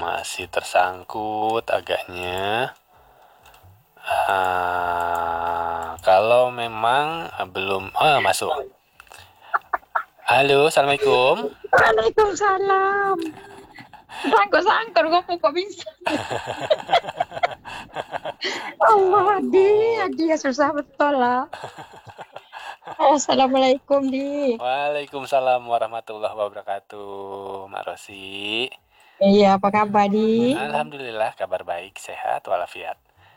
Masih tersangkut agaknya. Kalau memang belum masuk. Halo, assalamualaikum. Waalaikumsalam. Sangkut-sangkut kok bisa. Allah, Adi ya susah betul lah. Assalamualaikum, Di. Waalaikumsalam warahmatullahi wabarakatuh, Mak Rosi. Iya, apa kabar, Di? Alhamdulillah, kabar baik, sehat walafiat.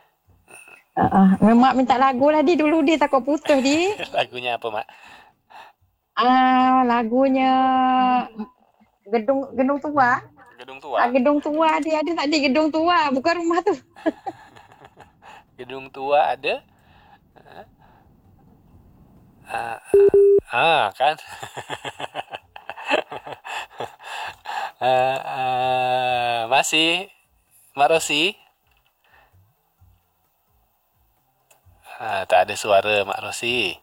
Mak minta lagu lah, Di. Dulu, Di. Takut putus, Di. Lagunya apa, Mak? Lagunya Gedung Gedung Tua. Gedung Tua. Gedung Tua, Di. Ada tak di Gedung Tua? Bukan rumah tuh. Gedung Tua ada? Kan? Masih, Mak Rosi? Tak ada suara, Mak Rosi.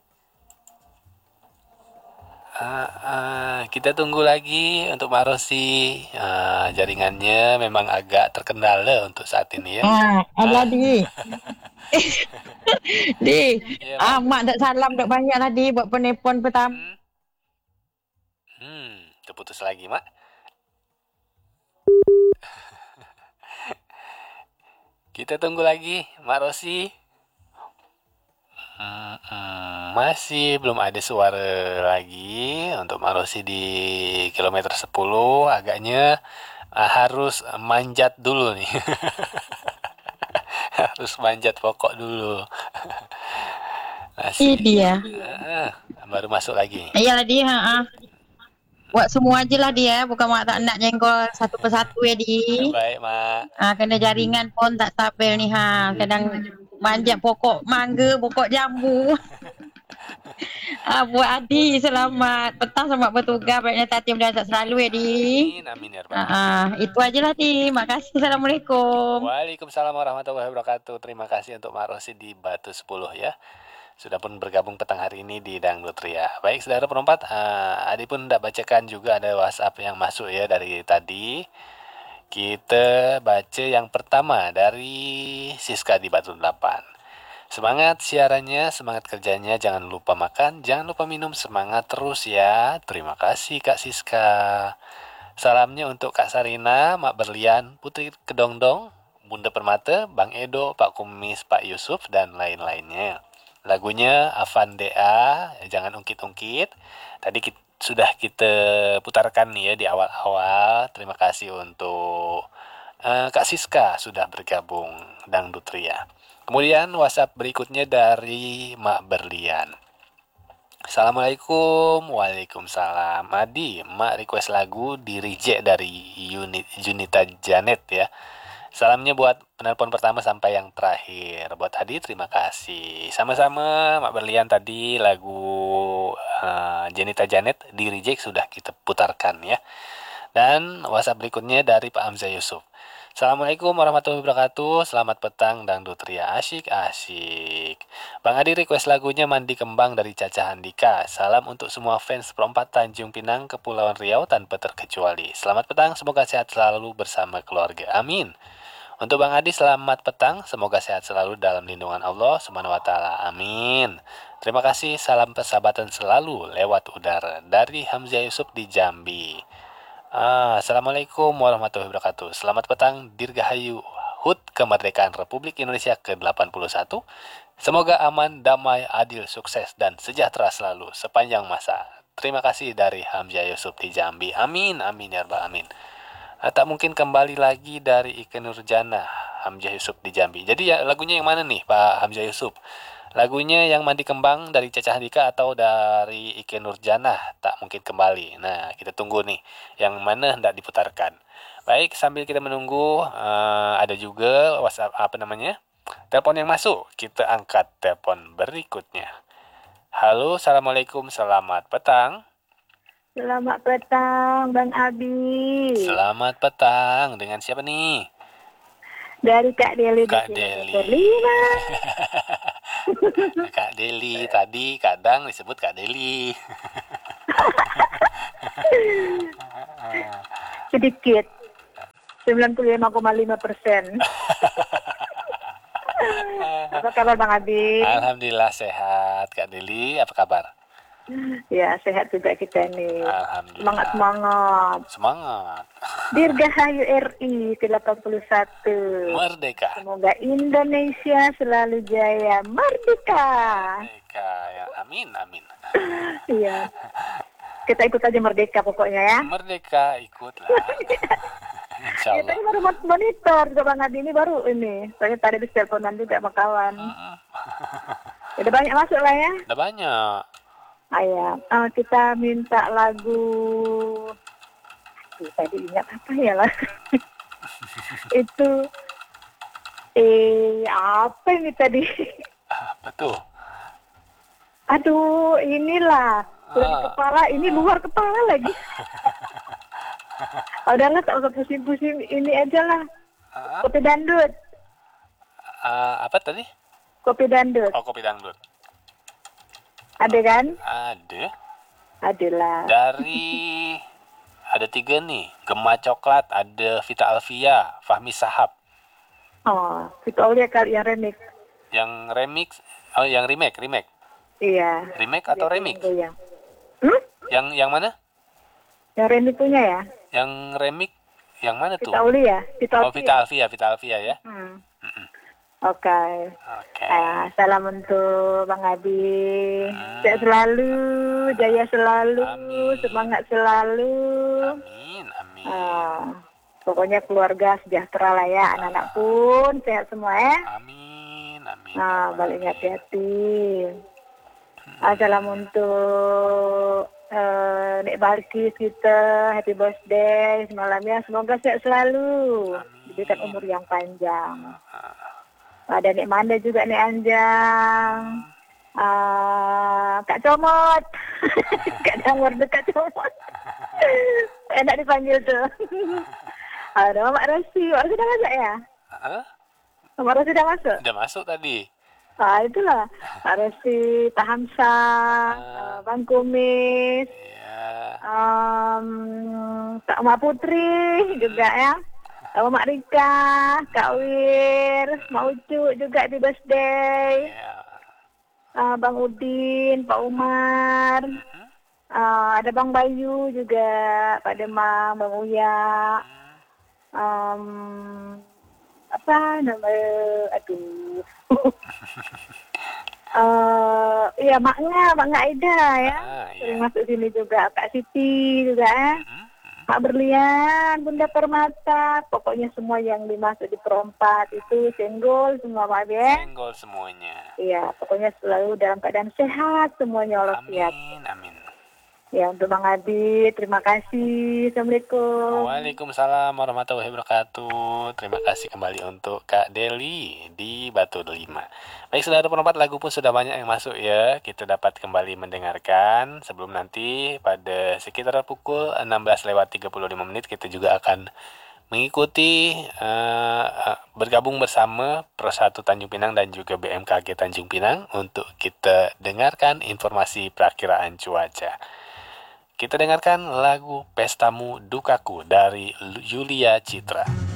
Kita tunggu lagi untuk Mak Rosi. Jaringannya memang agak terkendala untuk saat ini ya. Alah, Di. Di. Ya, Mak. Mak dak salam dak banyak lah, Di. Buat penelpon pertama. Terputus lagi, Mak. Kita tunggu lagi, Mak Rosi. Masih belum ada suara lagi untuk Mak Rosi di kilometer 10. Agaknya harus manjat dulu nih. Harus manjat pokok dulu. Masih. Dia. Baru masuk lagi. Iyalah, Di. Buat semua aja lah dia, bukan mak tak nak nyenggol satu persatu ya, Di. Baik, Mak. Kena jaringan pun tak stabil nih, kadang manjat pokok mangga, pokok jambu. Buat Adi selamat petang, selamat bertugas, baiknya Tati mendadak selalu ya, Di. Amin ya Rabbal. Itu aja lah, Di. Makasih. Assalamualaikum. Waalaikumsalam warahmatullahi wabarakatuh. Terima kasih untuk Mak Rosi di Batu 10 ya. Sudah pun bergabung petang hari ini di Dangdut Ria. Baik, saudara perempat, Adi pun tidak bacakan juga ada WhatsApp yang masuk ya dari tadi. Kita baca yang pertama dari Siska di Batu 8. Semangat siarannya, semangat kerjanya, jangan lupa makan, jangan lupa minum, semangat terus ya. Terima kasih Kak Siska. Salamnya untuk Kak Sarina, Mak Berlian, Putri Kedongdong, Bunda Permata, Bang Edo, Pak Kumis, Pak Yusuf, dan lain-lainnya. Lagunya Avan DA, jangan ungkit-ungkit. Tadi sudah kita putarkan nih ya di awal-awal. Terima kasih untuk Kak Siska sudah bergabung Dangdut Ria. Kemudian WhatsApp berikutnya dari Mak Berlian. Assalamualaikum. Waalaikumsalam. Adi, Mak request lagu di reject dari Junita Janet ya. Salamnya buat penelpon pertama sampai yang terakhir. Buat Adi, terima kasih. Sama-sama, Mak Berlian tadi lagu Janita Janet di reject sudah kita putarkan ya. Dan WhatsApp berikutnya dari Pak Hamzah Yusuf. Assalamualaikum warahmatullahi wabarakatuh. Selamat petang Dangdut Ria, asyik-asyik. Bang Adi request lagunya Mandi Kembang dari Caca Handika. Salam untuk semua fans perempat Tanjung Pinang, Kepulauan Riau tanpa terkecuali. Selamat petang, semoga sehat selalu bersama keluarga. Amin. Untuk Bang Adi, selamat petang. Semoga sehat selalu dalam lindungan Allah Subhanahu wa Ta'ala. Amin. Terima kasih. Salam persahabatan selalu lewat udara dari Hamzah Yusuf di Jambi. Assalamualaikum warahmatullahi wabarakatuh. Selamat petang, Dirgahayu HUT Kemerdekaan Republik Indonesia ke-81. Semoga aman, damai, adil, sukses, dan sejahtera selalu sepanjang masa. Terima kasih dari Hamzah Yusuf di Jambi. Amin, amin ya rabbal alamin. Tak mungkin kembali lagi dari Ike Nurjana, Hamzah Yusuf di Jambi. Jadi ya lagunya yang mana nih Pak Hamzah Yusuf? Lagunya yang Mandi Kembang dari Caca Handika atau dari Ike Nurjana, tak mungkin kembali. Nah, kita tunggu nih yang mana hendak diputarkan. Baik, sambil kita menunggu ada juga WhatsApp telepon yang masuk. Kita angkat telepon berikutnya. Halo, assalamualaikum, selamat petang. Selamat petang, Bang Abi. Selamat petang. Dengan siapa nih? Dari Kak Deli. Kak Deli. Kak Deli. Tadi kadang disebut Kak Deli. Sedikit. 95,5%. Apa kabar Bang Abi? Alhamdulillah sehat. Kak Deli, apa kabar? Ya, sehat juga kita nih. Alhamdulillah. Semangat. Semangat. Dirgahayu RI ke-81. Merdeka. Semoga Indonesia selalu jaya. Merdeka. Merdeka. Ya, amin, amin. Iya. Kita ikut aja merdeka pokoknya ya. Merdeka, ikutlah. Insya Ya, Allah. tadi baru monitor juga Bang Adi ini baru ini. Soalnya tadi habis teleponan juga sama kawan. Udah banyak masuk lah ya. Udah banyak. Ayah, kita minta lagu. Tadi ingat apa ya lah? Itu apa ini tadi? Apa tuh? Aduh, inilah. Di kepala, ini luar kepala lagi. Udahlah, tak usah pusing-pusing. Ini aja lah. Kopi dangdut. Apa tadi? Kopi dangdut. Oh, kopi dangdut. Ada kan? Ada. Adalah. Dari ada 3 nih. Gema Coklat, ada Vita Alvia, Fahmi Sahab. Oh, kita lihat kali yang remix. Yang remix, oh yang remake. Iya. Remake atau remix? Yang. Yang mana? Yang remix punya ya? Yang remix yang mana tuh? Kita uli ya? Oh, Vita Alvia ya. Oke. Salam untuk Bang Adi. Sehat selalu, jaya selalu, Amin. semangat selalu. Amin. Pokoknya keluarga sejahtera lah ya, anak-anak pun sehat semua ya. Amin. Balik hati-hati. Salam untuk Nek Balkis kita, happy birthday semalamnya, semoga sehat selalu, diberikan umur yang panjang. Ada Nek Manda juga, Nek Anjang, Kak Comot, Kak Damar dekat Comot, enak dipanggil tuh. Ada Mama Rosi, Mama sudah masuk ya? Mama Rosi sudah masuk? Udah masuk tadi. Itulah, Pak Rosi, Pak Hamsa, Bang Kumis, Kak Mak Putri juga ya. Mak Rika, Kak Wir, Mak Ucu juga di birthday. Bang Udin, Pak Umar, ada Bang Bayu juga, Pak Demang, Bang Uya, apa namanya, aduh. Iya maknya Aida ya. Sering masuk sini juga, Kak Siti juga ya. Kak Berlian, Bunda Permata, pokoknya semua yang dimasuk di perempat itu senggol semua Pak ya. Senggol semuanya. Iya, pokoknya selalu dalam keadaan sehat semuanya Allah siap. Amin. Ya, untuk Bang Adi, terima kasih. Assalamualaikum. Waalaikumsalam warahmatullahi wabarakatuh. Terima kasih kembali untuk Kak Deli di Batu Delima. Baik, saudara penempat, lagu pun sudah banyak yang masuk ya. Kita dapat kembali mendengarkan. Sebelum nanti pada sekitar pukul 16:35 kita juga akan mengikuti bergabung bersama Persatu Tanjung Pinang dan juga BMKG Tanjung Pinang untuk kita dengarkan informasi perakiraan cuaca. Kita dengarkan lagu Pestamu Dukaku dari Yulia Citra.